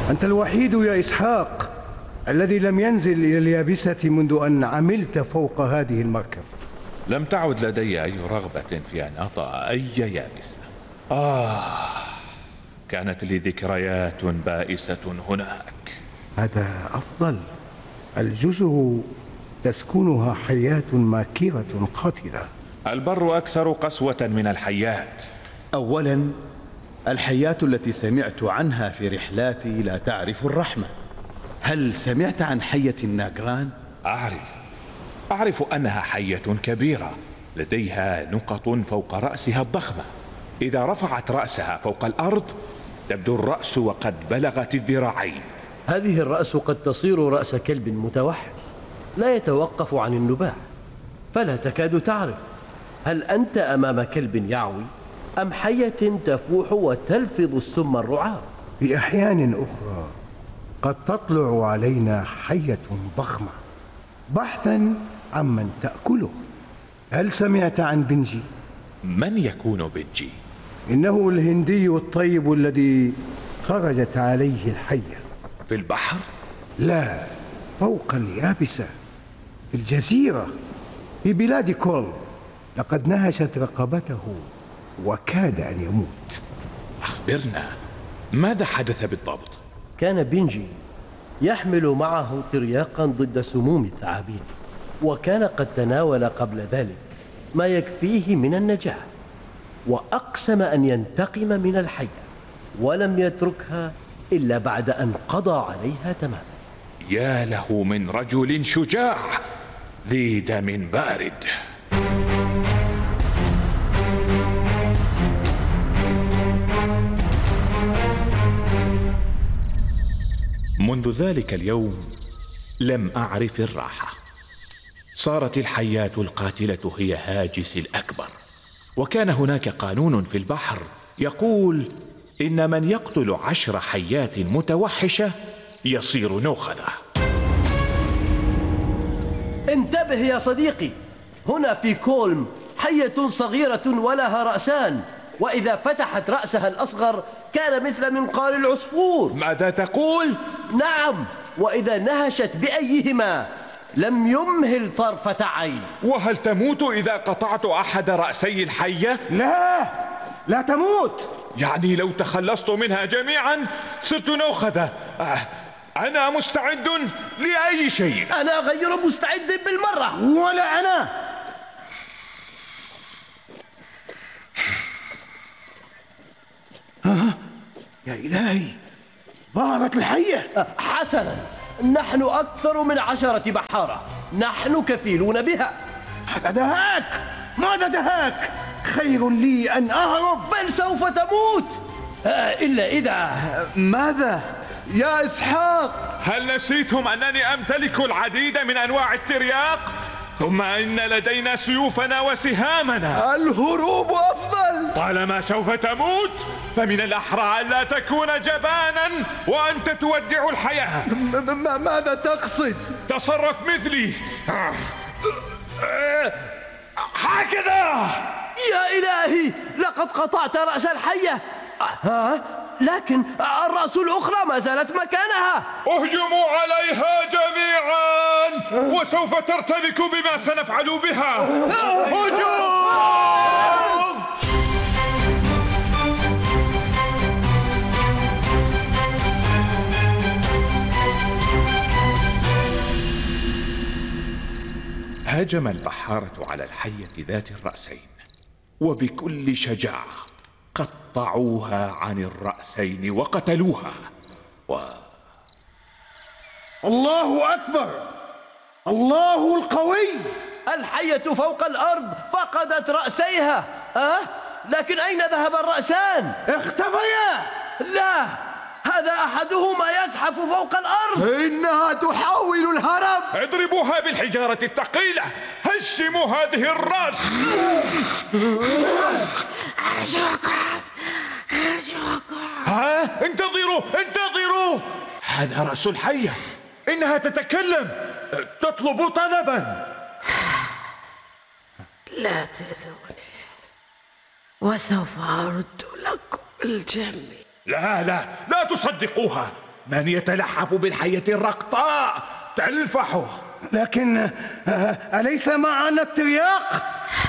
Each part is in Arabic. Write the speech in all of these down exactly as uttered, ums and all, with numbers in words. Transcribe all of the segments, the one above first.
أنت الوحيد يا إسحاق الذي لم ينزل إلى اليابسة منذ أن عملت فوق هذه المركب. لم تعد لدي أي رغبة في أن أطأ أي يابسة. آه كانت لي ذكريات بائسة هناك. هذا أفضل. الجزر تسكنها حياة ماكرة قاتلة. البر أكثر قسوة من الحيات. أولا، الحيات التي سمعت عنها في رحلاتي لا تعرف الرحمة. هل سمعت عن حية الناجران؟ أعرف أعرف أنها حية كبيرة لديها نقط فوق رأسها الضخمة. إذا رفعت رأسها فوق الأرض تبدو الرأس وقد بلغت الذراعين. هذه الرأس قد تصير رأس كلب متوحش لا يتوقف عن النباح، فلا تكاد تعرف هل أنت أمام كلب يعوي أم حية تفوح وتلفظ السم الرعاة. في أحيان أخرى قد تطلع علينا حية ضخمة بحثا عمن تأكله. هل سمعت عن بنجي؟ من يكون بنجي؟ إنه الهندي الطيب الذي خرجت عليه الحية. في البحر؟ لا، فوق اليابسة في الجزيرة في بلاد كول. لقد نهشت رقبته وكاد أن يموت. أخبرنا ماذا حدث بالضبط؟ كان بنجي يحمل معه ترياقا ضد سموم الثعابين، وكان قد تناول قبل ذلك ما يكفيه من النجاة، وأقسم أن ينتقم من الحية ولم يتركها إلا بعد أن قضى عليها تماما. يا له من رجل شجاع ذي دم بارد. منذ ذلك اليوم لم أعرف الراحة. صارت الحيات القاتلة هي هاجسي الأكبر، وكان هناك قانون في البحر يقول إن من يقتل عشر حيات متوحشة يصير نوخذة. انتبه يا صديقي، هنا في كولم حية صغيرة ولها رأسان، وإذا فتحت رأسها الأصغر كان مثل منقار العصفور. ماذا تقول؟ نعم، وإذا نهشت بأيهما لم يمهل طرفة عين. وهل تموت إذا قطعت أحد رأسي الحية؟ لا، لا تموت. يعني لو تخلصت منها جميعا صرت نوخذة. آه. أنا مستعد لأي شيء. أنا غير مستعد بالمرة. ولا أنا. آه. يا إلهي، ظهرت الحية. حسنا، نحن أكثر من عشرة بحارة، نحن كفيلون بها. هذا دهاك. ماذا دهاك؟ خير لي أن أهرب. بل سوف تموت. آه إلا إذا. ماذا يا إسحاق؟ هل نسيتم أنني أمتلك العديد من أنواع الترياق؟ ثم إن لدينا سيوفنا وسهامنا. الهروب أفضل. طالما سوف تموت فمن الأحرى ألا تكون جبانا وأنت تودع الحياة. ماذا تقصد؟ تصرف مثلي هكذا. يا إلهي، لقد قطعت رأس الحية. ها؟ لكن الرأس الأخرى ما زالت مكانها. اهجموا عليها جميعا وسوف ترتبك بما سنفعل بها. هجوم! هجم البحارة على الحية ذات الرأسين وبكل شجاعة قطعوها عن الرأسين وقتلوها. و... الله أكبر، الله القوي. الحية فوق الأرض فقدت رأسيها. أه؟ لكن أين ذهب الرأسان؟ اختفيا. لا، هذا أحدهما يزحف فوق الأرض. إنها تحاول الهرب. اضربوها بالحجارة الثقيلة، هشموا هذه الرأس. أرجوكم أرجوكم. ها، انتظروا انتظروا، هذا رأس الحية، إنها تتكلم، تطلب طلبا. لا تأذوني وسوف أرد لكم الجميع. لا لا لا تصدقوها، من يتلحف بالحية الرقطاء تلفحه. لكن آه، أليس معنا الترياق؟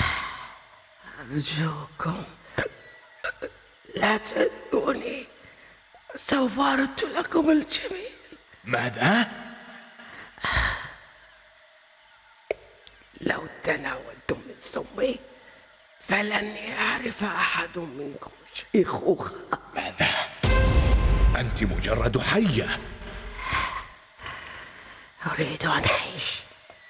أرجوكم لا تأذوني، سوف أرد لكم الجميل. ماذا؟ لو تناولتم من سمي فلن يعرف أحد منكم شيخوخة. ماذا؟ أنت مجرد حية. أريد أن أعيش.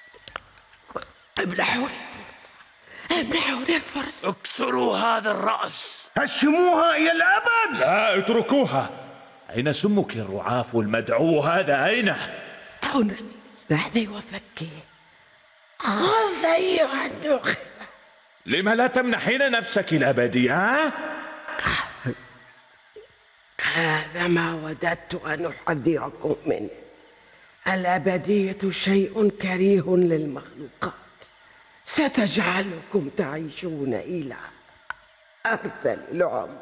ابلعوا لي ابلعوا لي الفرس. اكسروا هذا الرأس. هشموها إلى الأبد. لا اتركوها. أين سمك الرعاف المدعو هذا؟ أين؟ دعوني لحظي وفكي. خذ أيها النخلة. لم لا تمنحين نفسك الأبدية؟ هذا ما وددت أن أحذركم منه. الأبدية شيء كريه للمخلوقات، ستجعلكم تعيشون إلى أرذل العمر.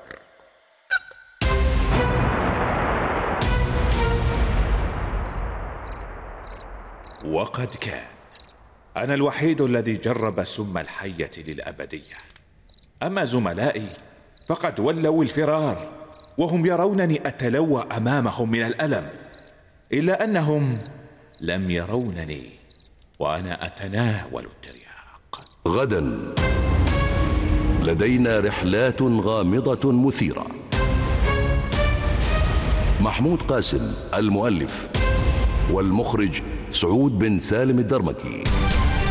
وقد كان. أنا الوحيد الذي جرب سم الحية للأبدية، أما زملائي فقد ولوا الفرار وهم يرونني أتلوى أمامهم من الألم، إلا أنهم لم يرونني وأنا أتناول الترياق. غدا لدينا رحلات غامضة مثيرة. محمود قاسم المؤلف، والمخرج سعود بن سالم الدرمكي.